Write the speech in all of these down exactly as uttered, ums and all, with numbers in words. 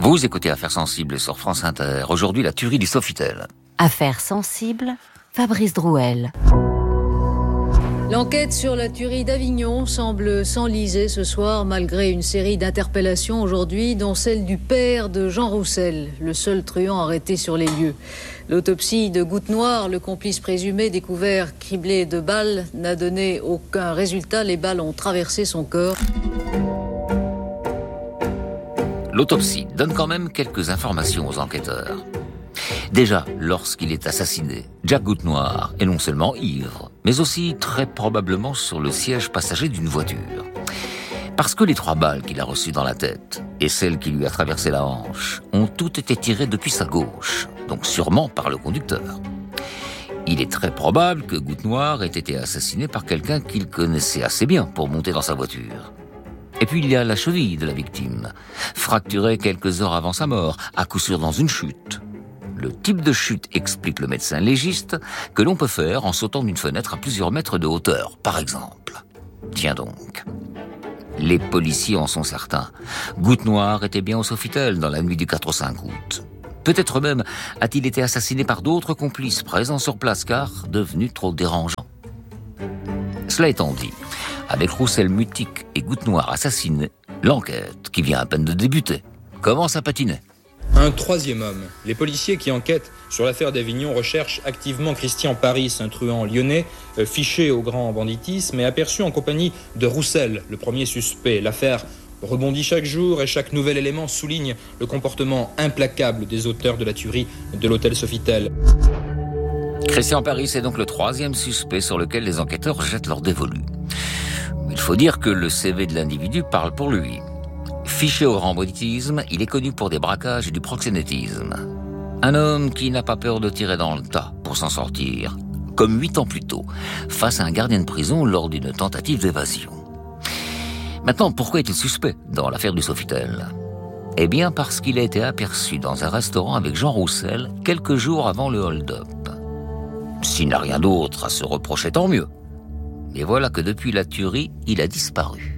Vous écoutez Affaires sensibles sur France Inter. Aujourd'hui, la tuerie du Sofitel. Affaires sensibles, Fabrice Drouel. L'enquête sur la tuerie d'Avignon semble s'enliser ce soir malgré une série d'interpellations aujourd'hui, dont celle du père de Jean Roussel, le seul truand arrêté sur les lieux. L'autopsie de Goutte Noire, le complice présumé découvert criblé de balles, n'a donné aucun résultat. Les balles ont traversé son corps. L'autopsie donne quand même quelques informations aux enquêteurs. Déjà, lorsqu'il est assassiné, Jack Goutte Noire est non seulement ivre, mais aussi très probablement sur le siège passager d'une voiture. Parce que les trois balles qu'il a reçues dans la tête et celle qui lui a traversé la hanche ont toutes été tirées depuis sa gauche, donc sûrement par le conducteur. Il est très probable que Goutte Noire ait été assassiné par quelqu'un qu'il connaissait assez bien pour monter dans sa voiture. Et puis il y a la cheville de la victime, fracturée quelques heures avant sa mort, à coup sûr dans une chute. Le type de chute explique le médecin légiste que l'on peut faire en sautant d'une fenêtre à plusieurs mètres de hauteur, par exemple. Tiens donc. Les policiers en sont certains. Goutte Noire était bien au Sofitel dans la nuit du quatre au cinq août. Peut-être même a-t-il été assassiné par d'autres complices présents sur place car devenu trop dérangeant. Cela étant dit, avec Roussel mutique et Goutte Noire assassiné, l'enquête, qui vient à peine de débuter, commence à patiner. Un troisième homme. Les policiers qui enquêtent sur l'affaire d'Avignon recherchent activement Christian Paris, un truand lyonnais, euh, fiché au grand banditisme et aperçu en compagnie de Roussel, le premier suspect. L'affaire rebondit chaque jour et chaque nouvel élément souligne le comportement implacable des auteurs de la tuerie de l'hôtel Sofitel. Christian Paris est donc le troisième suspect sur lequel les enquêteurs jettent leur dévolu. Il faut dire que le C V de l'individu parle pour lui. Fiché au grand banditisme, il est connu pour des braquages et du proxénétisme. Un homme qui n'a pas peur de tirer dans le tas pour s'en sortir, comme huit ans plus tôt, face à un gardien de prison lors d'une tentative d'évasion. Maintenant, pourquoi est-il suspect dans l'affaire du Sofitel ? Eh bien parce qu'il a été aperçu dans un restaurant avec Jean Roussel quelques jours avant le hold-up. S'il n'a rien d'autre à se reprocher, tant mieux. Mais voilà que depuis la tuerie, il a disparu.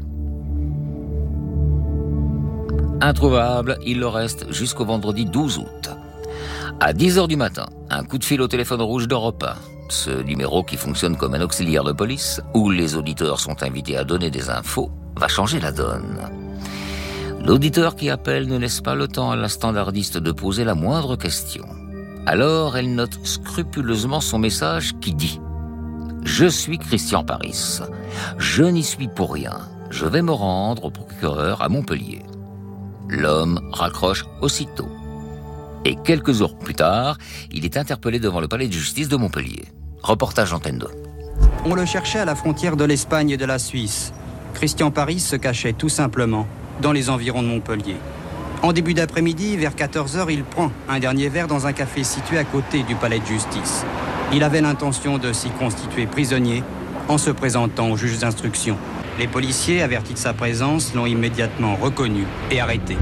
Introuvable, il le reste jusqu'au vendredi douze août. À dix heures du matin, un coup de fil au téléphone rouge d'Europe un, ce numéro qui fonctionne comme un auxiliaire de police, où les auditeurs sont invités à donner des infos, va changer la donne. L'auditeur qui appelle ne laisse pas le temps à la standardiste de poser la moindre question. Alors elle note scrupuleusement son message qui dit « Je suis Christian Paris. Je n'y suis pour rien. Je vais me rendre au procureur à Montpellier. » L'homme raccroche aussitôt. Et quelques heures plus tard, il est interpellé devant le palais de justice de Montpellier. Reportage Antenne deux. On le cherchait à la frontière de l'Espagne et de la Suisse. Christian Paris se cachait tout simplement dans les environs de Montpellier. En début d'après-midi, vers quatorze heures, il prend un dernier verre dans un café situé à côté du palais de justice. Il avait l'intention de s'y constituer prisonnier en se présentant au juge d'instruction. Les policiers, avertis de sa présence, l'ont immédiatement reconnu et arrêté.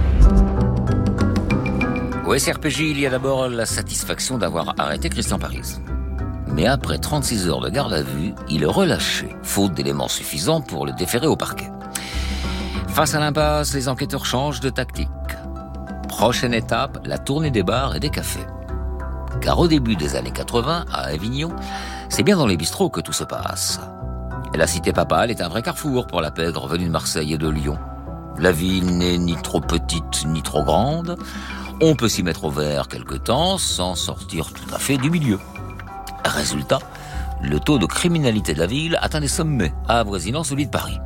Au S R P J, il y a d'abord la satisfaction d'avoir arrêté Christian Paris. Mais après trente-six heures de garde à vue, il est relâché, faute d'éléments suffisants pour le déférer au parquet. Face à l'impasse, les enquêteurs changent de tactique. Prochaine étape, la tournée des bars et des cafés. Car au début des années quatre-vingts, à Avignon, c'est bien dans les bistrots que tout se passe. Et la cité papale est un vrai carrefour pour la pègre venue de Marseille et de Lyon. La ville n'est ni trop petite ni trop grande. On peut s'y mettre au vert quelque temps sans sortir tout à fait du milieu. Résultat, le taux de criminalité de la ville atteint des sommets, avoisinant celui de Paris.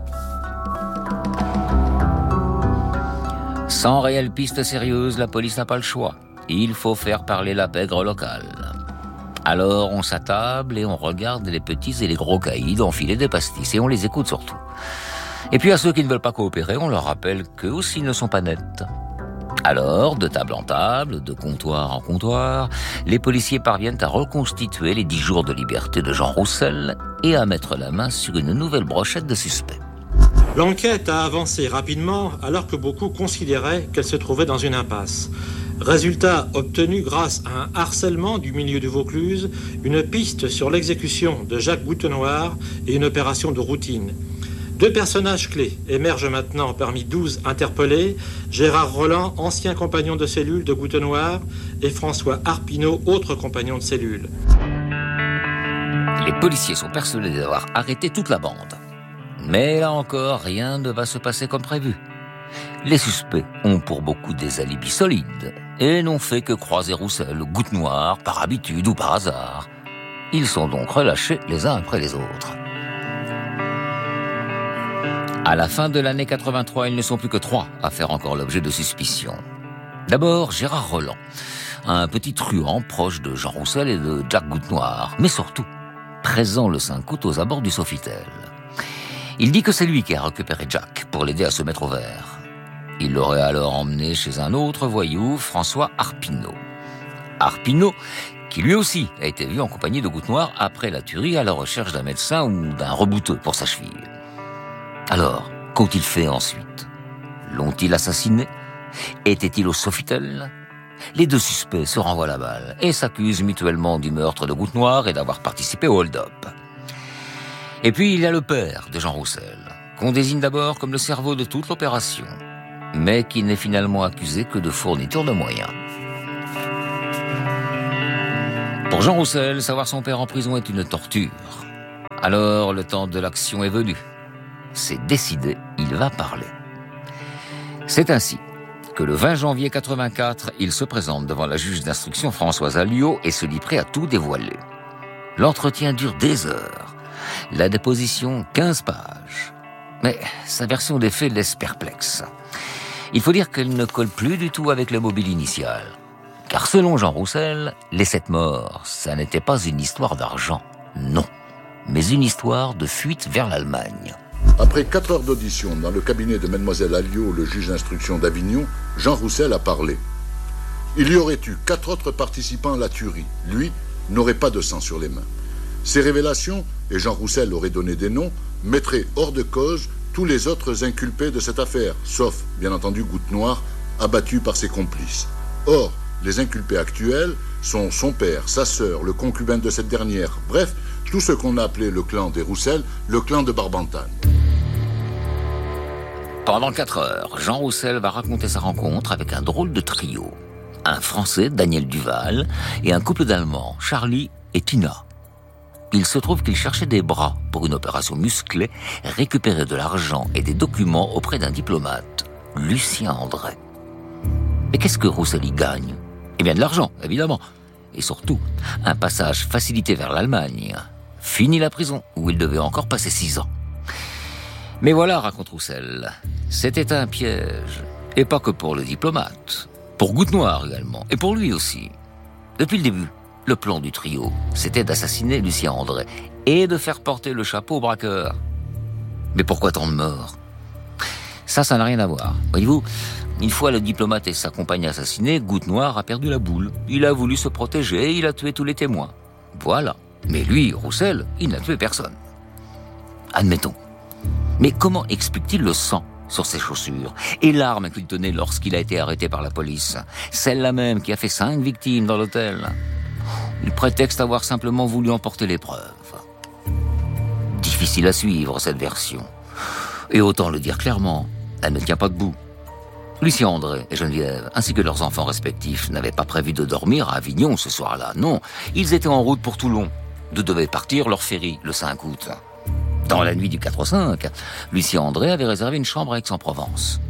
Sans réelle piste sérieuse, la police n'a pas le choix. Il faut faire parler la pègre locale. Alors on s'attable et on regarde les petits et les gros caïds enfiler des pastis et on les écoute surtout. Et puis à ceux qui ne veulent pas coopérer, on leur rappelle qu'eux aussi ne sont pas nets. Alors, de table en table, de comptoir en comptoir, les policiers parviennent à reconstituer les dix jours de liberté de Jean Roussel et à mettre la main sur une nouvelle brochette de suspects. L'enquête a avancé rapidement alors que beaucoup considéraient qu'elle se trouvait dans une impasse. Résultat obtenu grâce à un harcèlement du milieu du Vaucluse, une piste sur l'exécution de Jacques Goutte Noire et une opération de routine. Deux personnages clés émergent maintenant parmi douze interpellés, Gérard Rolland, ancien compagnon de cellule de Goutenoir, et François Arpinot, autre compagnon de cellule. Les policiers sont persuadés d'avoir arrêté toute la bande. Mais là encore, rien ne va se passer comme prévu. Les suspects ont pour beaucoup des alibis solides et n'ont fait que croiser Roussel, Goutenoir, par habitude ou par hasard. Ils sont donc relâchés les uns après les autres. À la fin de l'année quatre-vingt-trois, ils ne sont plus que trois à faire encore l'objet de suspicion. D'abord, Gérard Rolland, un petit truand proche de Jean Roussel et de Jack Goutenoir, mais surtout présent le cinq août aux abords du Sofitel. Il dit que c'est lui qui a récupéré Jack pour l'aider à se mettre au vert. Il l'aurait alors emmené chez un autre voyou, François Arpinot. Arpinot, qui lui aussi a été vu en compagnie de Goutenoir après la tuerie à la recherche d'un médecin ou d'un rebouteux pour sa cheville. Alors, qu'ont-ils fait ensuite? L'ont-ils assassiné? Était-il au Sofitel? Les deux suspects se renvoient la balle et s'accusent mutuellement du meurtre de Goutenoir et d'avoir participé au hold-up. Et puis il y a le père de Jean Roussel, qu'on désigne d'abord comme le cerveau de toute l'opération, mais qui n'est finalement accusé que de fourniture de moyens. Pour Jean Roussel, savoir son père en prison est une torture. Alors le temps de l'action est venu. C'est décidé, il va parler. C'est ainsi que le vingt janvier quatre-vingt-quatre, il se présente devant la juge d'instruction Françoise Alliot et se dit prêt à tout dévoiler. L'entretien dure des heures. La déposition, quinze pages. Mais sa version des faits laisse perplexe. Il faut dire qu'elle ne colle plus du tout avec le mobile initial. Car selon Jean Roussel, les sept morts, ça n'était pas une histoire d'argent, non, mais une histoire de fuite vers l'Allemagne. Après quatre heures d'audition dans le cabinet de Mademoiselle Alliot, le juge d'instruction d'Avignon, Jean Roussel a parlé. Il y aurait eu quatre autres participants à la tuerie. Lui n'aurait pas de sang sur les mains. Ces révélations, et Jean Roussel aurait donné des noms, mettraient hors de cause tous les autres inculpés de cette affaire, sauf, bien entendu, Goutenoir, abattu par ses complices. Or, les inculpés actuels sont son père, sa sœur, le concubin de cette dernière, bref, tout ce qu'on a appelé le clan des Roussel, le clan de Barbentane. Pendant quatre heures, Jean Roussel va raconter sa rencontre avec un drôle de trio. Un Français, Daniel Duval, et un couple d'Allemands, Charlie et Tina. Il se trouve qu'il cherchait des bras pour une opération musclée, récupérer de l'argent et des documents auprès d'un diplomate, Lucien André. Mais qu'est-ce que Roussel y gagne? Eh bien de l'argent, évidemment. Et surtout, un passage facilité vers l'Allemagne. Fini la prison, où il devait encore passer six ans. Mais voilà, raconte Roussel, c'était un piège. Et pas que pour le diplomate. Pour Goutenoir également, et pour lui aussi. Depuis le début, le plan du trio, c'était d'assassiner Lucien André et de faire porter le chapeau au braqueur. Mais pourquoi tant de morts? Ça, ça n'a rien à voir. Voyez-vous, une fois le diplomate et sa compagne assassinés, Goutenoir a perdu la boule. Il a voulu se protéger, il a tué tous les témoins. Voilà. Mais lui, Roussel, il n'a tué personne. Admettons. Mais comment explique-t-il le sang sur ses chaussures et l'arme qu'il tenait lorsqu'il a été arrêté par la police? Celle-là même qui a fait cinq victimes dans l'hôtel. Il prétexte avoir simplement voulu emporter les preuves. Difficile à suivre, cette version. Et autant le dire clairement, elle ne tient pas debout. Lucien André et Geneviève, ainsi que leurs enfants respectifs, n'avaient pas prévu de dormir à Avignon ce soir-là. Non, ils étaient en route pour Toulon, d'où devait partir leur ferry le cinq août. Dans la nuit du quatre au cinq, Lucien André avait réservé une chambre à Aix-en-Provence.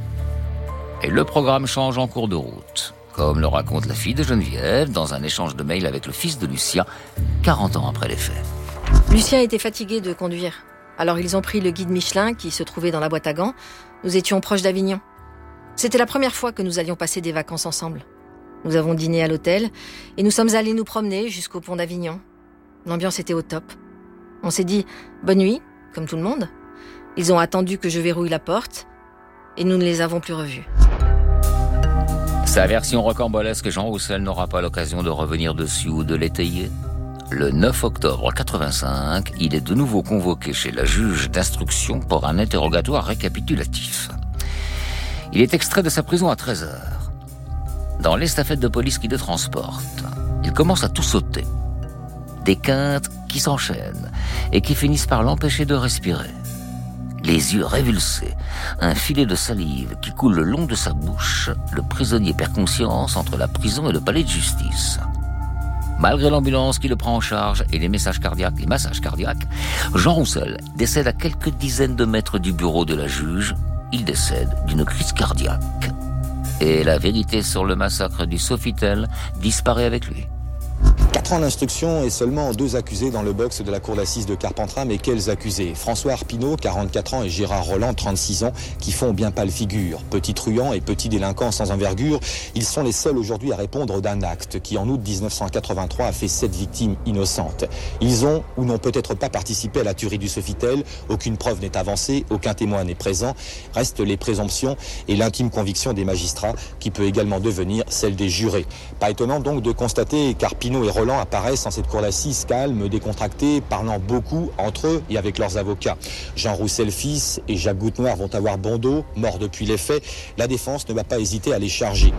Et le programme change en cours de route, comme le raconte la fille de Geneviève dans un échange de mails avec le fils de Lucien, quarante ans après les faits. Lucien était fatigué de conduire. Alors ils ont pris le guide Michelin qui se trouvait dans la boîte à gants. Nous étions proches d'Avignon. C'était la première fois que nous allions passer des vacances ensemble. Nous avons dîné à l'hôtel et nous sommes allés nous promener jusqu'au pont d'Avignon. L'ambiance était au top. On s'est dit « bonne nuit », comme tout le monde. Ils ont attendu que je verrouille la porte et nous ne les avons plus revus. Sa version rocambolesque, Jean Roussel n'aura pas l'occasion de revenir dessus ou de l'étayer. Le neuf octobre quatre-vingt-cinq, il est de nouveau convoqué chez la juge d'instruction pour un interrogatoire récapitulatif. Il est extrait de sa prison à treize heures. Dans l'estafette de police qui le transporte, il commence à tout sauter. Des quintes qui s'enchaînent et qui finissent par l'empêcher de respirer. les yeux révulsés, un filet de salive qui coule le long de sa bouche, le prisonnier perd conscience entre la prison et le palais de justice. Malgré l'ambulance qui le prend en charge et les messages cardiaques, les massages cardiaques, Jean Roussel décède à quelques dizaines de mètres du bureau de la juge. Il décède d'une crise cardiaque. Et la vérité sur le massacre du Sofitel disparaît avec lui. Quatre ans d'instruction et seulement deux accusés dans le box de la cour d'assises de Carpentras. Mais quels accusés? François Arpinaud, quarante-quatre ans, et Gérard Rolland, trente-six ans, qui font bien pâle figure. Petits truands et petits délinquants sans envergure, ils sont les seuls aujourd'hui à répondre d'un acte qui, en août dix-neuf cent quatre-vingt-trois, a fait sept victimes innocentes. Ils ont ou n'ont peut-être pas participé à la tuerie du Sofitel. Aucune preuve n'est avancée, aucun témoin n'est présent. Restent les présomptions et l'intime conviction des magistrats, qui peut également devenir celle des jurés. Pas étonnant donc de constater qu'Arpinaud et Rolland apparaissent en cette cour d'assises calmes, décontractés, parlant beaucoup entre eux et avec leurs avocats. Jean Roussel fils et Jacques Goutenoir vont avoir bon dos, morts depuis les faits. La défense ne va pas hésiter à les charger.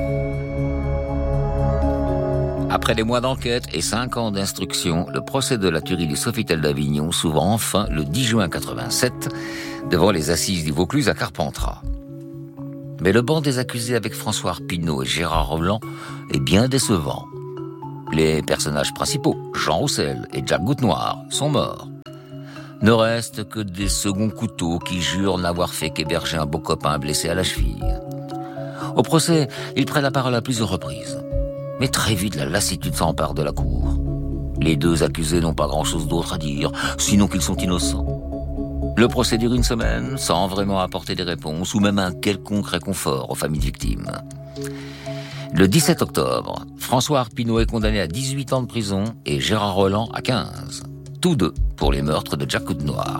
Après des mois d'enquête et cinq ans d'instruction, le procès de la tuerie du Sofitel d'Avignon s'ouvre enfin le dix juin quatre-vingt-sept devant les assises du Vaucluse à Carpentras. Mais le banc des accusés avec François Arpinaud et Gérard Rolland est bien décevant. Les personnages principaux, Jean Roussel et Jacques Goutenoir, sont morts. Ne restent que des seconds couteaux qui jurent n'avoir fait qu'héberger un beau copain blessé à la cheville. Au procès, ils prennent la parole à plusieurs reprises. Mais très vite, la lassitude s'empare de la cour. Les deux accusés n'ont pas grand-chose d'autre à dire, sinon qu'ils sont innocents. Le procès dure une semaine, sans vraiment apporter des réponses ou même un quelconque réconfort aux familles victimes. Le dix-sept octobre, François Arpinaud est condamné à dix-huit ans de prison et Gérard Rolland à quinze. Tous deux pour les meurtres de Jacques Goutenoir.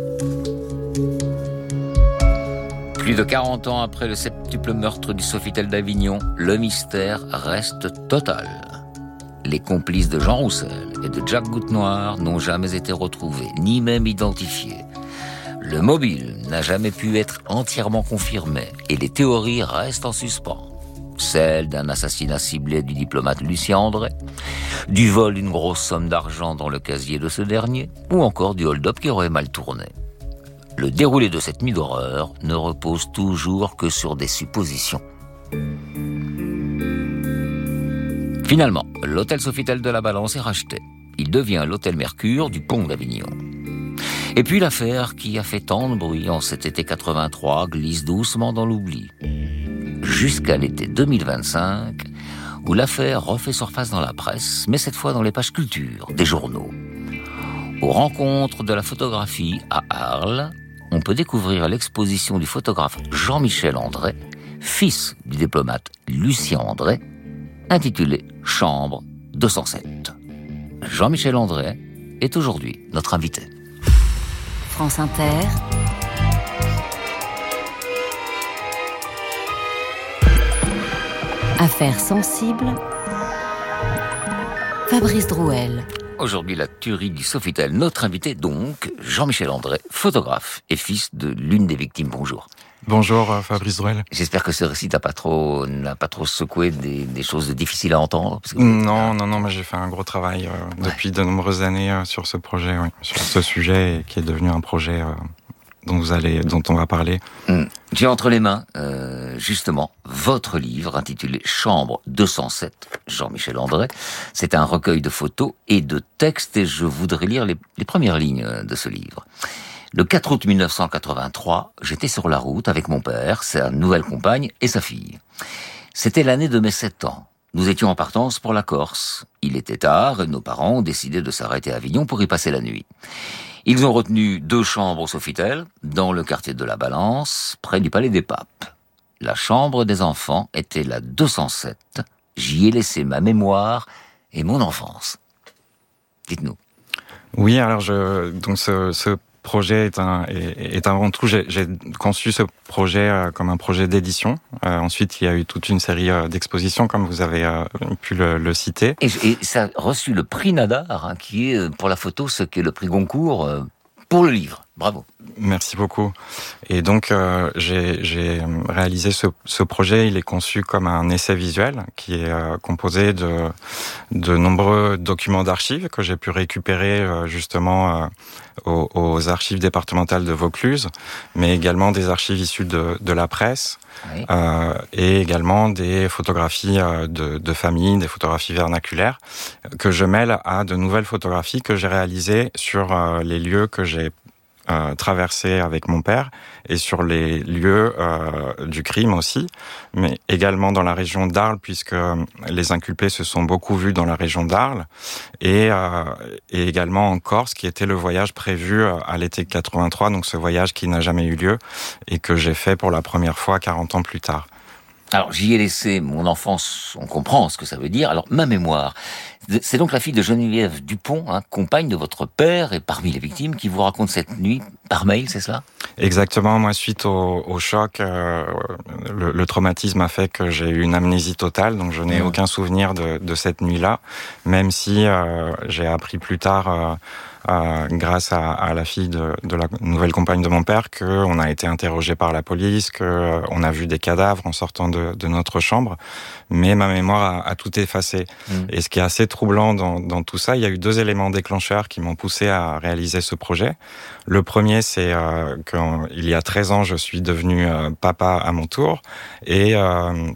Plus de quarante ans après le septuple meurtre du Sofitel d'Avignon, le mystère reste total. Les complices de Jean Roussel et de Jacques Goutenoir n'ont jamais été retrouvés, ni même identifiés. Le mobile n'a jamais pu être entièrement confirmé et les théories restent en suspens. Celle d'un assassinat ciblé du diplomate Lucien André, du vol d'une grosse somme d'argent dans le casier de ce dernier, ou encore du hold-up qui aurait mal tourné. Le déroulé de cette nuit d'horreur ne repose toujours que sur des suppositions. Finalement, l'hôtel Sofitel de la Balance est racheté. Il devient l'hôtel Mercure du pont d'Avignon. Et puis l'affaire qui a fait tant de bruit en cet été quatre-vingt-trois glisse doucement dans l'oubli. Jusqu'à l'été deux mille vingt-cinq, où l'affaire refait surface dans la presse, mais cette fois dans les pages culture des journaux. Aux rencontres de la photographie à Arles, on peut découvrir l'exposition du photographe Jean-Michel André, fils du diplomate Lucien André, intitulée « Chambre deux cent sept ». Jean-Michel André est aujourd'hui notre invité. France Inter. Affaires sensibles. Fabrice Drouel. Aujourd'hui, la tuerie du Sofitel. Notre invité, donc, Jean-Michel André, photographe et fils de l'une des victimes. Bonjour. Bonjour, Fabrice Drouel. J'espère que ce récit n'a pas trop, n'a pas trop secoué des, des choses difficiles à entendre. Parce que... Non, non, non, mais j'ai fait un gros travail euh, ouais. depuis de nombreuses années euh, sur ce projet, oui, sur ce sujet, et qui est devenu un projet euh, dont vous allez, dont on va parler. Mmh. J'ai entre les mains, euh, justement, votre livre intitulé Chambre deux cent sept, Jean-Michel André. C'est un recueil de photos et de textes, et je voudrais lire les, les premières lignes de ce livre. Le quatre août mille neuf cent quatre-vingt-trois, j'étais sur la route avec mon père, sa nouvelle compagne et sa fille. C'était l'année de mes sept ans. Nous étions en partance pour la Corse. Il était tard et nos parents ont décidé de s'arrêter à Avignon pour y passer la nuit. Ils ont retenu deux chambres au Sofitel, dans le quartier de la Balance, près du Palais des Papes. La chambre des enfants était la deux cent sept. J'y ai laissé ma mémoire et mon enfance. Dites-nous. Oui, alors je donc ce, ce projet est un est, est avant tout j'ai, j'ai conçu ce projet euh, comme un projet d'édition. Euh, ensuite, il y a eu toute une série euh, d'expositions, comme vous avez euh, pu le, le citer. Et, et ça a reçu le prix Nadar, hein, qui est pour la photo ce qu'est le prix Goncourt euh, pour le livre. Bravo. Merci beaucoup. Et donc, euh, j'ai, j'ai réalisé ce, ce projet. Il est conçu comme un essai visuel qui est euh, composé de, de nombreux documents d'archives que j'ai pu récupérer euh, justement euh, aux, aux archives départementales de Vaucluse, mais également des archives issues de, de la presse. Oui. Euh, et également des photographies euh, de, de famille, des photographies vernaculaires que je mêle à de nouvelles photographies que j'ai réalisées sur euh, les lieux que j'ai Euh, traversé avec mon père et sur les lieux euh, du crime aussi, mais également dans la région d'Arles, puisque les inculpés se sont beaucoup vus dans la région d'Arles, et, euh, et également en Corse, qui était le voyage prévu à l'été quatre-vingt-trois, donc ce voyage qui n'a jamais eu lieu et que j'ai fait pour la première fois quarante ans plus tard. Alors, j'y ai laissé mon enfance, on comprend ce que ça veut dire. Alors, ma mémoire, c'est donc la fille de Geneviève Dupont, hein, compagne de votre père et parmi les victimes, qui vous raconte cette nuit par mail, c'est cela ? Exactement. Moi, suite au, au choc, euh, le, le traumatisme a fait que j'ai eu une amnésie totale, donc je n'ai mmh. aucun souvenir de, de cette nuit-là, même si euh, j'ai appris plus tard... Euh, Euh, grâce à, à la fille de, de la nouvelle compagne de mon père, qu'on a été interrogé par la police, qu'on a vu des cadavres en sortant de, de notre chambre, mais ma mémoire a, a tout effacé. Mmh. Et ce qui est assez troublant dans, dans tout ça, il y a eu deux éléments déclencheurs qui m'ont poussé à réaliser ce projet. Le premier, c'est euh, qu'il y a treize ans, je suis devenu euh, papa à mon tour, et... Euh,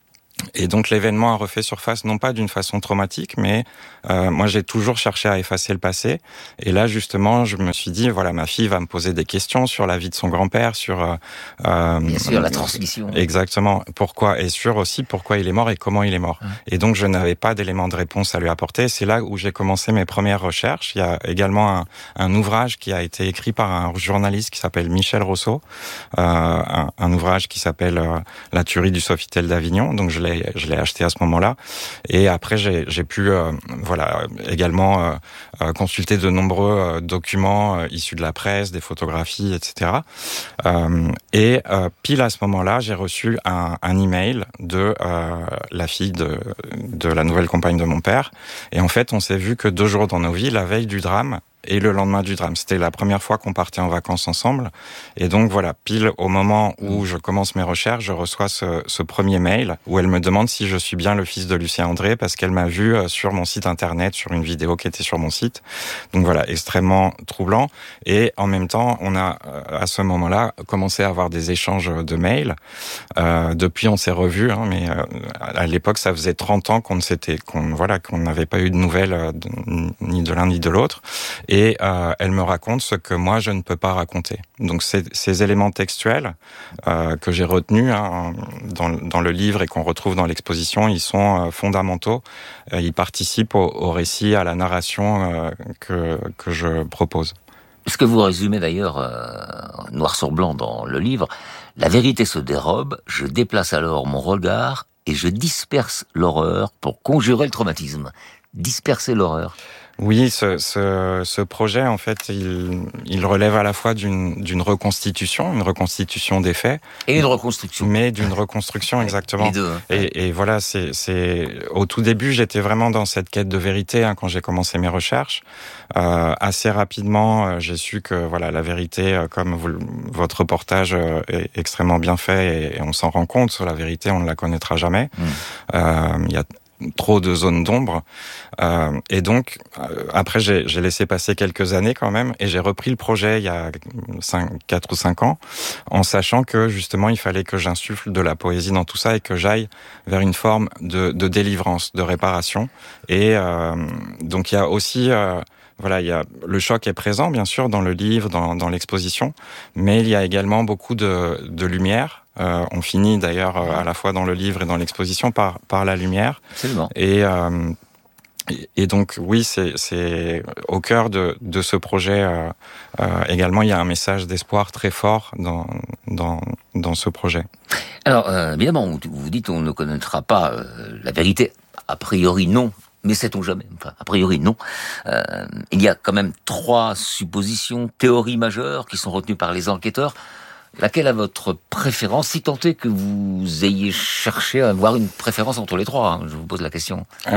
Et donc l'événement a refait surface, non pas d'une façon traumatique, mais euh, moi j'ai toujours cherché à effacer le passé. Et là justement, je me suis dit, voilà, ma fille va me poser des questions sur la vie de son grand-père, sur... Euh, Bien sûr, la transmission. Exactement. Pourquoi, et sur aussi pourquoi il est mort et comment il est mort. Mmh. Et donc je n'avais pas d'éléments de réponse à lui apporter. C'est là où j'ai commencé mes premières recherches. Il y a également un, un ouvrage qui a été écrit par un journaliste qui s'appelle Michel Rousseau, euh, un, un ouvrage qui s'appelle euh, La tuerie du Sofitel d'Avignon. Donc je je l'ai acheté à ce moment-là, et après j'ai, j'ai pu euh, voilà également euh, euh, consulter de nombreux euh, documents euh, issus de la presse, des photographies, et cetera. Euh, et euh, pile à ce moment-là, j'ai reçu un, un email de euh, la fille de, de la nouvelle compagne de mon père, et en fait on s'est vu que deux jours dans nos vies, la veille du drame et le lendemain du drame. C'était la première fois qu'on partait en vacances ensemble. Et donc voilà, pile au moment où je commence mes recherches, je reçois ce, ce premier mail où elle me demande si je suis bien le fils de Lucien André, parce qu'elle m'a vu sur mon site internet, sur une vidéo qui était sur mon site. Donc voilà, extrêmement troublant. Et en même temps, on a à ce moment-là commencé à avoir des échanges de mails. Euh, depuis, on s'est revus, hein, mais euh, à l'époque, ça faisait trente ans qu'on ne s'était, qu'on voilà, qu'on n'avait pas eu de nouvelles de, ni de l'un ni de l'autre. Et Et euh, elle me raconte ce que moi, je ne peux pas raconter. Donc, ces, ces éléments textuels euh, que j'ai retenus hein, dans, dans le livre et qu'on retrouve dans l'exposition, ils sont euh, fondamentaux. Euh, ils participent au, au récit, à la narration euh, que, que je propose. Ce que vous résumez d'ailleurs, euh, noir sur blanc dans le livre, la vérité se dérobe, je déplace alors mon regard et je disperse l'horreur pour conjurer le traumatisme. Disperser l'horreur. Oui, ce, ce, ce projet, en fait, il, il relève à la fois d'une, d'une reconstitution, une reconstitution des faits. Et une reconstruction. Mais d'une reconstruction, exactement. Les deux. Et, et voilà, c'est, c'est, au tout début, j'étais vraiment dans cette quête de vérité, hein, quand j'ai commencé mes recherches. Euh, assez rapidement, j'ai su que, voilà, la vérité, comme vous, votre reportage est extrêmement bien fait et, et on s'en rend compte, sur la vérité, on ne la connaîtra jamais. Mmh. Euh, il y a trop de zones d'ombre. Euh, et donc, euh, après, j'ai, j'ai laissé passer quelques années quand même, et j'ai repris le projet il y a cinq, quatre ou cinq ans, en sachant que, justement, il fallait que j'insuffle de la poésie dans tout ça et que j'aille vers une forme de, de délivrance, de réparation. Et euh, donc, il y a aussi... Euh, Voilà, il y a le choc est présent, bien sûr, dans le livre, dans, dans l'exposition, mais il y a également beaucoup de, de lumière. Euh, on finit d'ailleurs euh, à la fois dans le livre et dans l'exposition par, par la lumière. Absolument. Et, euh, et, et donc, oui, c'est, c'est au cœur de, de ce projet. Euh, euh, également, il y a un message d'espoir très fort dans, dans, dans ce projet. Alors, euh, évidemment, vous dites on ne connaîtra pas euh, la vérité. A priori, non. Mais sait-on jamais ? Enfin, a priori, non. Euh, il y a quand même trois suppositions, théories majeures qui sont retenues par les enquêteurs. Laquelle a votre préférence, si tant est que vous ayez cherché à avoir une préférence entre les trois, hein, je vous pose la question. Alors,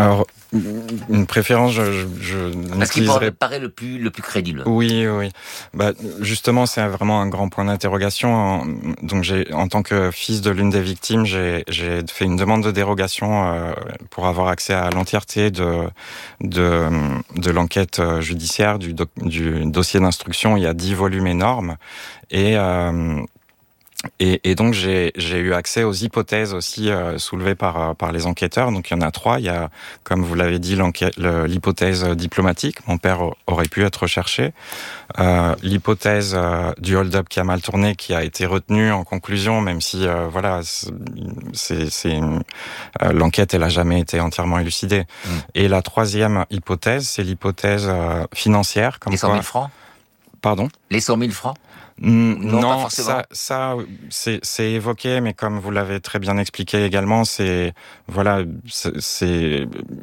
Une préférence, je, je, je Parce qu'il paraît, paraît le plus, le plus crédible. Oui, oui. Bah, justement, c'est vraiment un grand point d'interrogation. Donc, j'ai, en tant que fils de l'une des victimes, j'ai, j'ai fait une demande de dérogation euh, pour avoir accès à l'entièreté de, de, de l'enquête judiciaire, du, doc, du dossier d'instruction. Il y a dix volumes énormes. Et... Euh, Et, et donc j'ai, j'ai eu accès aux hypothèses aussi euh, soulevées par par les enquêteurs. Donc il y en a trois. Il y a, comme vous l'avez dit, l'enquête, le, l'hypothèse diplomatique. Mon père aurait pu être recherché. Euh, l'hypothèse euh, du hold-up qui a mal tourné, qui a été retenue en conclusion, même si euh, voilà, c'est, c'est une, euh, l'enquête elle a jamais été entièrement élucidée. Mmh. Et la troisième hypothèse, c'est l'hypothèse euh, financière. Comme les cent mille quoi... francs. Pardon. Les cent mille francs. Non, non ça, ça, c'est, c'est évoqué, mais comme vous l'avez très bien expliqué également, c'est voilà, c'est, c'est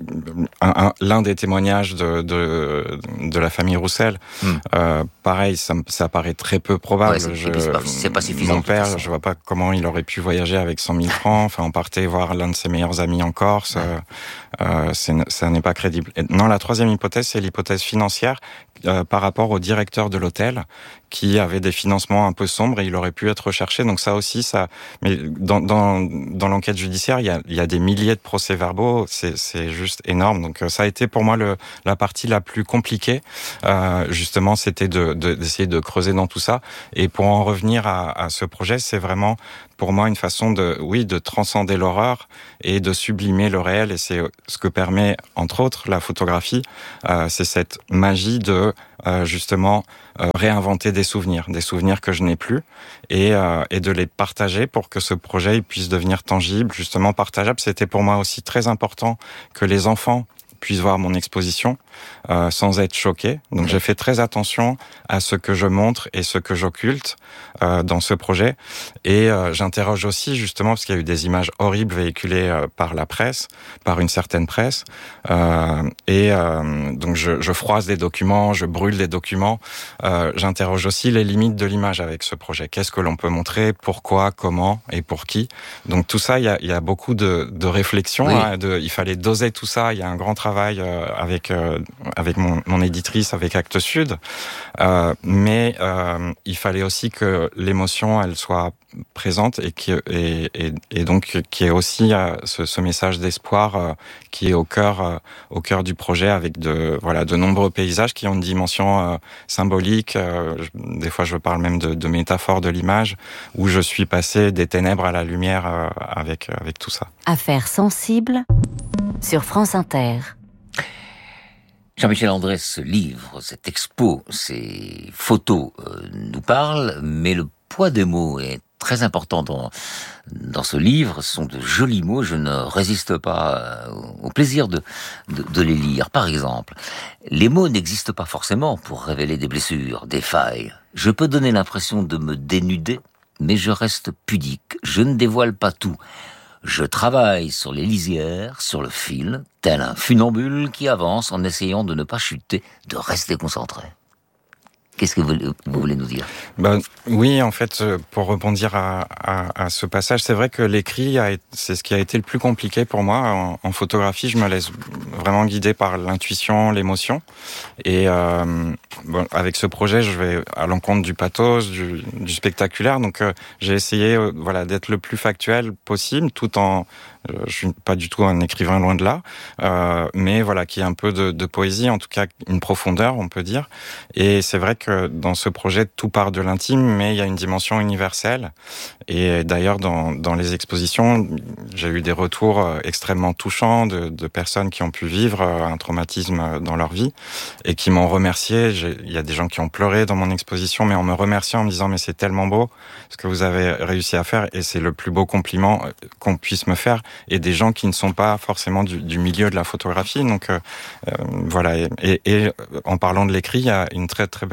un, un, l'un des témoignages de de, de la famille Roussel. Mm. Euh, pareil, ça, ça paraît très peu probable. Ouais, c'est, je, c'est, pas, c'est pas suffisant. Mon père, je vois pas comment il aurait pu voyager avec cent mille francs. Enfin, on partait voir l'un de ses meilleurs amis en Corse. Ouais. Euh, c'est, ça n'est pas crédible. Et non, la troisième hypothèse, c'est l'hypothèse financière euh, par rapport au directeur de l'hôtel qui avait des financements un peu sombres et il aurait pu être recherché. Donc ça aussi, ça. Mais dans dans dans l'enquête judiciaire, il y a il y a des milliers de procès-verbaux. C'est c'est juste énorme. Donc ça a été pour moi le la partie la plus compliquée. Euh, justement, c'était de, de d'essayer de creuser dans tout ça. Et pour en revenir à, à ce projet, c'est vraiment pour moi une façon de oui de transcender l'horreur et de sublimer le réel. Et c'est ce que permet entre autres la photographie. Euh, c'est cette magie de euh, justement euh, réinventer des souvenirs, des souvenirs que je n'ai plus, et, euh, et de les partager pour que ce projet puisse devenir tangible, justement partageable. C'était pour moi aussi très important que les enfants puissent voir mon exposition euh, sans être choqués. Donc j'ai fait très attention à ce que je montre et ce que j'occulte euh, dans ce projet. Et euh, j'interroge aussi justement, parce qu'il y a eu des images horribles véhiculées euh, par la presse, par une certaine presse. Euh, et euh, donc je, je froisse des documents, je brûle des documents. Euh, j'interroge aussi les limites de l'image avec ce projet. Qu'est-ce que l'on peut montrer, pourquoi, comment et pour qui. Donc tout ça, il y a, il y a beaucoup de, de réflexions. Oui. Hein, de, il fallait doser tout ça. Il y a un grand travail euh, avec euh, avec mon, mon éditrice, avec Actes Sud. Euh, mais euh, il fallait aussi que l'émotion, elle soit présente et qui et, et, et donc qui est aussi euh, ce, ce message d'espoir euh, qui est au cœur euh, au cœur du projet, avec de voilà de nombreux paysages qui ont une dimension euh, symbolique. Euh, je, des fois, je parle même de, de métaphore de l'image, où je suis passé des ténèbres à la lumière euh, avec avec tout ça. Affaires sensibles sur France Inter. Jean-Michel Andrès, ce livre, cette expo, ces photos euh, nous parlent, mais le poids des mots est très important dans dans ce livre. Ce sont de jolis mots. Je ne résiste pas au plaisir de, de de les lire. Par exemple, les mots n'existent pas forcément pour révéler des blessures, des failles. Je peux donner l'impression de me dénuder, mais je reste pudique. Je ne dévoile pas tout. Je travaille sur les lisières, sur le fil, tel un funambule qui avance en essayant de ne pas chuter, de rester concentré. Qu'est-ce que vous, vous voulez nous dire ? Ben, oui, en fait, pour rebondir à, à, à ce passage, c'est vrai que l'écrit, a, c'est ce qui a été le plus compliqué pour moi. En, en photographie, je me laisse vraiment guider par l'intuition, l'émotion. Et euh, bon, avec ce projet, je vais à l'encontre du pathos, du, du spectaculaire. Donc, euh, j'ai essayé euh, voilà, d'être le plus factuel possible, tout en... Euh, je suis pas du tout un écrivain, loin de là. Euh, mais voilà, qui a un peu de, de poésie, en tout cas une profondeur, on peut dire. Et c'est vrai que que dans ce projet, tout part de l'intime, mais il y a une dimension universelle. Et d'ailleurs, dans, dans les expositions, j'ai eu des retours extrêmement touchants de, de personnes qui ont pu vivre un traumatisme dans leur vie et qui m'ont remercié. J'ai, il y a des gens qui ont pleuré dans mon exposition, mais en me remerciant, en me disant « mais c'est tellement beau ce que vous avez réussi à faire et c'est le plus beau compliment qu'on puisse me faire ». Et des gens qui ne sont pas forcément du, du milieu de la photographie. Donc euh, voilà. Et, et, et en parlant de l'écrit, il y a une très très belle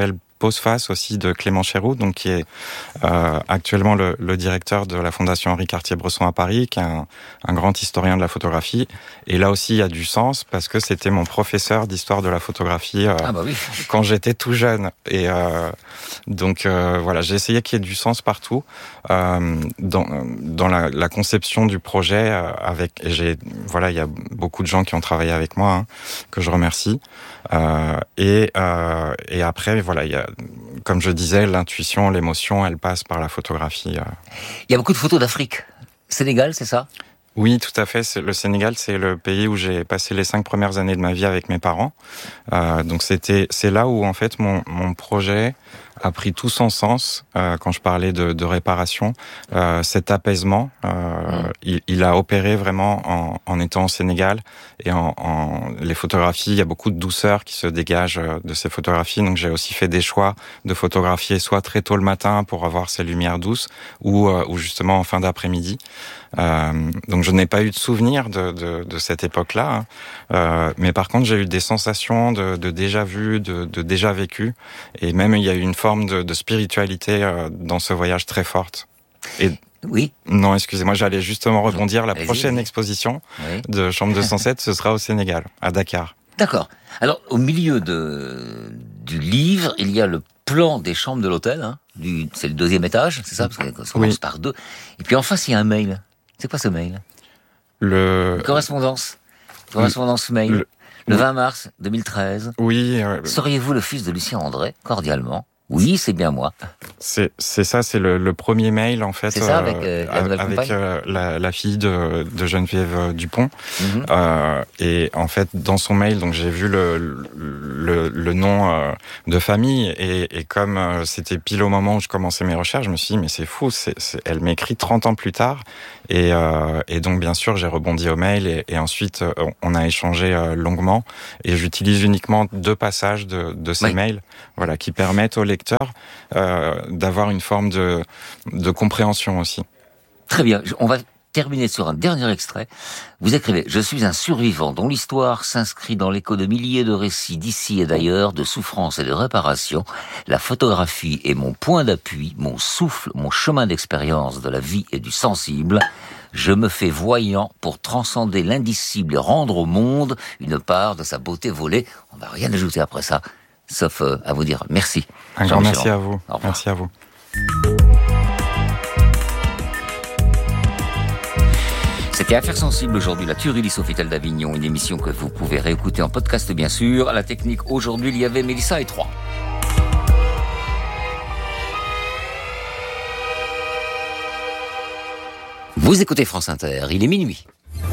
postface aussi de Clément Chéroux, donc qui est euh, actuellement le, le directeur de la Fondation Henri Cartier-Bresson à Paris, qui est un, un grand historien de la photographie. Et là aussi, il y a du sens parce que c'était mon professeur d'histoire de la photographie euh, ah bah oui. quand j'étais tout jeune. Et euh, donc euh, voilà, j'ai essayé qu'il y ait du sens partout euh, dans, dans la, la conception du projet. Euh, avec, et j'ai voilà, il y a beaucoup de gens qui ont travaillé avec moi, hein, que je remercie. Euh, et, euh, et après, voilà, il y a, comme je disais, l'intuition, l'émotion, elle passe par la photographie. Euh. Il y a beaucoup de photos d'Afrique. Sénégal, c'est ça ? Oui, tout à fait. C'est, le Sénégal, c'est le pays où j'ai passé les cinq premières années de ma vie avec mes parents. Euh, donc c'était, c'est là où en fait mon, mon projet a pris tout son sens euh, quand je parlais de, de réparation. Euh, cet apaisement, euh, mmh. il, il a opéré vraiment en, en étant au Sénégal et en, en les photographies. Il y a beaucoup de douceur qui se dégage de ces photographies. Donc j'ai aussi fait des choix de photographier soit très tôt le matin pour avoir ces lumières douces, ou, euh, ou justement en fin d'après-midi. Euh, donc je n'ai pas eu de souvenir de, de, de cette époque-là, hein. euh, mais par contre j'ai eu des sensations de, de déjà vu, de, de déjà vécu, et même il y a eu une forme de, de spiritualité euh, dans ce voyage très forte. Et oui. Non, excusez-moi, j'allais justement rebondir. La Vas-y, prochaine oui. exposition oui. de Chambre deux cent sept, ce sera au Sénégal, à Dakar. D'accord. Alors au milieu de du livre, il y a le plan des chambres de l'hôtel. Hein, du, c'est le deuxième étage, c'est ça, parce que ça commence oui. par deux. Et puis en face, il y a un mail. C'est quoi ce mail ? Le... Une correspondance. Une correspondance mail. Le, le vingt mars deux mille treize. Oui. Euh... Seriez-vous le fils de Lucien André ? Cordialement. Oui, c'est bien moi. C'est, c'est ça, c'est le, le premier mail en fait. C'est ça, avec, euh, euh, avec euh, la, la fille de, de Geneviève Dupont. Mm-hmm. Euh, et en fait, dans son mail, donc j'ai vu le, le, le nom euh, de famille et, et comme euh, c'était pile au moment où je commençais mes recherches, je me suis dit mais c'est fou, c'est, c'est, elle m'écrit trente ans plus tard. Et, euh, et donc bien sûr, j'ai rebondi au mail et, et ensuite on a échangé euh, longuement. Et j'utilise uniquement deux passages de, de ces oui. mails, voilà, qui permettent au lecteur euh, d'avoir une forme de, de compréhension aussi. Très bien, on va terminer sur un dernier extrait. Vous écrivez « Je suis un survivant dont l'histoire s'inscrit dans l'écho de milliers de récits d'ici et d'ailleurs, de souffrances et de réparations. La photographie est mon point d'appui, mon souffle, mon chemin d'expérience de la vie et du sensible. Je me fais voyant pour transcender l'indicible et rendre au monde une part de sa beauté volée. » On va rien ajouter après ça, sauf euh, à vous dire merci. Un grand merci à vous. Merci à vous. C'était Affaires sensibles aujourd'hui, la tuerie du Sofitel d'Avignon, une émission que vous pouvez réécouter en podcast bien sûr. À la technique aujourd'hui, il y avait Mélissa et Troyes. Vous écoutez France Inter, il est minuit.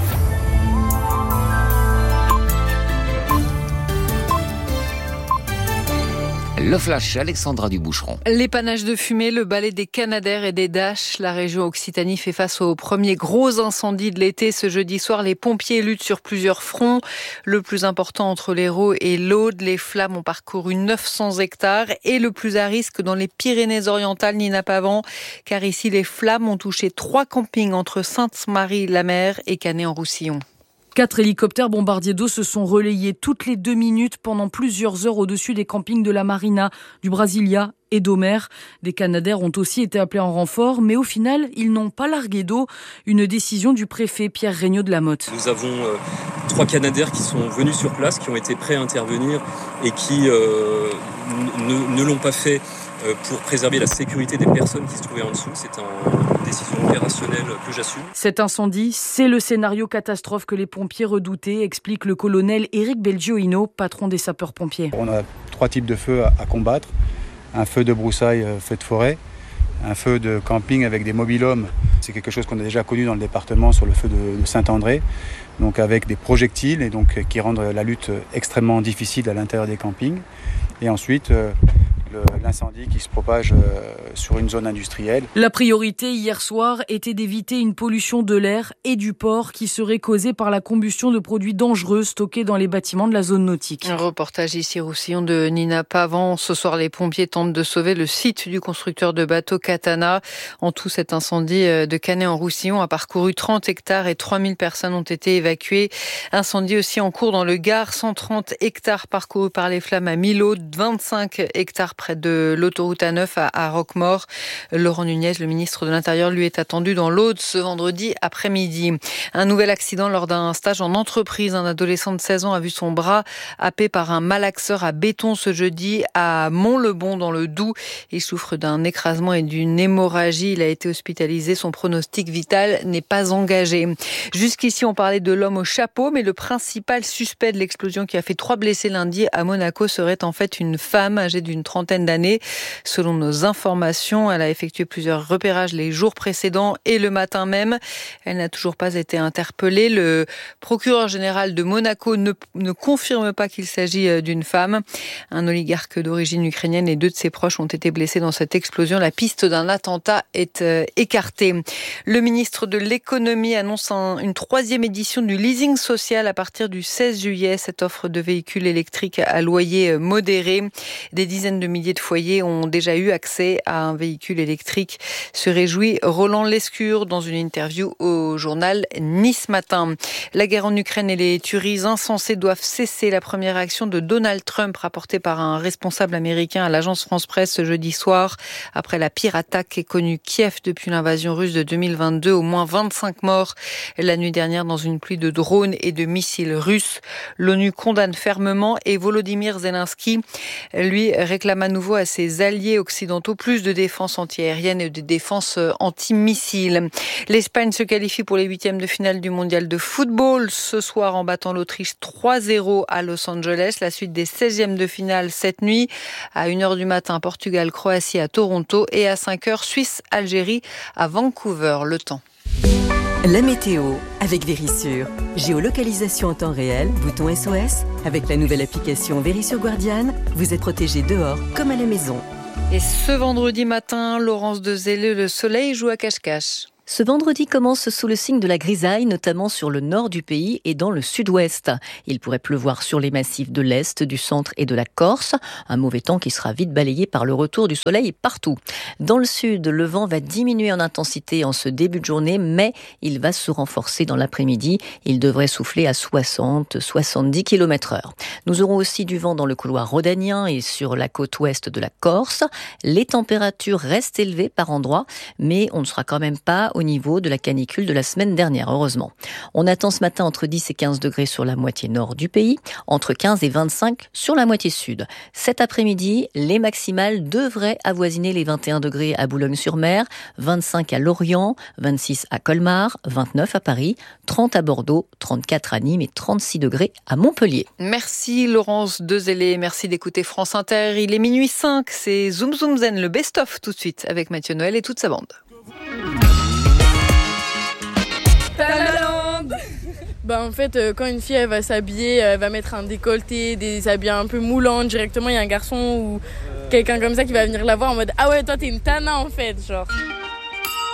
Le flash, Alexandra Duboucheron. L'épanage de fumée, le balai des Canadair et des Dash. La région Occitanie fait face au premier gros incendie de l'été. Ce jeudi soir, les pompiers luttent sur plusieurs fronts. Le plus important entre l'Hérault et l'Aude. Les flammes ont parcouru neuf cents hectares et le plus à risque dans les Pyrénées-Orientales, Nina Pavant. Car ici, les flammes ont touché trois campings entre Sainte-Marie-la-Mer et Canet-en-Roussillon. Quatre hélicoptères bombardiers d'eau se sont relayés toutes les deux minutes pendant plusieurs heures au-dessus des campings de la Marina, du Brasilia et d'Omer. Des Canadair ont aussi été appelés en renfort, mais au final, ils n'ont pas largué d'eau. Une décision du préfet Pierre Regnault de la Motte. Nous avons euh, trois Canadair qui sont venus sur place, qui ont été prêts à intervenir et qui euh, ne, ne l'ont pas fait pour préserver la sécurité des personnes qui se trouvaient en dessous. C'est une décision opérationnelle que j'assume. Cet incendie, c'est le scénario catastrophe que les pompiers redoutaient, explique le colonel Éric Belgioino, patron des sapeurs-pompiers. On a trois types de feux à combattre. Un feu de broussailles, feu de forêt, un feu de camping avec des mobil-hommes. C'est quelque chose qu'on a déjà connu dans le département sur le feu de Saint-André, donc avec des projectiles et donc qui rendent la lutte extrêmement difficile à l'intérieur des campings. Et ensuite, euh, Le, l'incendie qui se propage euh, sur une zone industrielle. La priorité hier soir était d'éviter une pollution de l'air et du port qui serait causée par la combustion de produits dangereux stockés dans les bâtiments de la zone nautique. Un reportage ici Roussillon de Nina Pavant. Ce soir, les pompiers tentent de sauver le site du constructeur de bateaux Katana. En tout, cet incendie de Canet-en-Roussillon a parcouru trente hectares et trois mille personnes ont été évacuées. Incendie aussi en cours dans le Gard, cent trente hectares parcourus par les flammes à Milhaud, vingt-cinq hectares près de l'autoroute A neuf à, à Roquemaure. Laurent Nunez, le ministre de l'Intérieur, lui est attendu dans l'Aude ce vendredi après-midi. Un nouvel accident lors d'un stage en entreprise. Un adolescent de seize ans a vu son bras happé par un malaxeur à béton ce jeudi à Mont-le-Bon dans le Doubs. Il souffre d'un écrasement et d'une hémorragie. Il a été hospitalisé. Son pronostic vital n'est pas engagé. Jusqu'ici, on parlait de l'homme au chapeau, mais le principal suspect de l'explosion qui a fait trois blessés lundi à Monaco serait en fait une femme âgée d'une trentaine d'années. Selon nos informations, elle a effectué plusieurs repérages les jours précédents et le matin même. Elle n'a toujours pas été interpellée. Le procureur général de Monaco ne, ne confirme pas qu'il s'agit d'une femme. Un oligarque d'origine ukrainienne et deux de ses proches ont été blessés dans cette explosion. La piste d'un attentat est euh, écartée. Le ministre de l'économie annonce un, une troisième édition du leasing social à partir du seize juillet. Cette offre de véhicules électriques à loyer modéré. Des dizaines de milliers de foyers ont déjà eu accès à un véhicule électrique. Se réjouit Roland Lescure dans une interview au journal Nice Matin. La guerre en Ukraine et les tueries insensées doivent cesser. La première réaction de Donald Trump rapportée par un responsable américain à l'agence France-Presse ce jeudi soir. Après la pire attaque qu'ait connue Kiev depuis l'invasion russe de deux mille vingt-deux, au moins vingt-cinq morts la nuit dernière dans une pluie de drones et de missiles russes. L'ONU condamne fermement et Volodymyr Zelensky, lui, réclame à nouveau à ses alliés occidentaux plus de défense antiaérienne et de défense antimissiles. L'Espagne se qualifie pour les huitièmes de finale du mondial de football ce soir en battant l'Autriche trois zéro à Los Angeles. La suite des seizièmes de finale cette nuit à une heure du matin, Portugal-Croatie à Toronto et à cinq heures, Suisse-Algérie à Vancouver. Le temps. La météo avec Vérissure. Géolocalisation en temps réel, bouton S O S. Avec la nouvelle application Vérissure Guardian, vous êtes protégé dehors comme à la maison. Et ce vendredi matin, Laurence Dezelleux, le soleil joue à cache-cache. Ce vendredi commence sous le signe de la grisaille, notamment sur le nord du pays et dans le sud-ouest. Il pourrait pleuvoir sur les massifs de l'Est, du centre et de la Corse. Un mauvais temps qui sera vite balayé par le retour du soleil partout. Dans le sud, le vent va diminuer en intensité en ce début de journée, mais il va se renforcer dans l'après-midi. Il devrait souffler à soixante à soixante-dix kilomètres heure. Nous aurons aussi du vent dans le couloir rhodanien et sur la côte ouest de la Corse. Les températures restent élevées par endroits, mais on ne sera quand même pas au niveau de la canicule de la semaine dernière, heureusement. On attend ce matin entre dix et quinze degrés sur la moitié nord du pays, entre quinze et vingt-cinq sur la moitié sud. Cet après-midi, les maximales devraient avoisiner les vingt et un degrés à Boulogne-sur-Mer, vingt-cinq à Lorient, vingt-six à Colmar, vingt-neuf à Paris, trente à Bordeaux, trente-quatre à Nîmes et trente-six degrés à Montpellier. Merci Laurence Dezelleux, merci d'écouter France Inter. Il est minuit cinq, c'est Zoom Zoom Zen, le best-of tout de suite avec Mathieu Noël et toute sa bande. Bah en fait, euh, quand une fille elle va s'habiller, elle va mettre un décolleté, des habits un peu moulants, directement il y a un garçon ou quelqu'un comme ça qui va venir la voir en mode « Ah ouais, toi t'es une tana en fait », genre.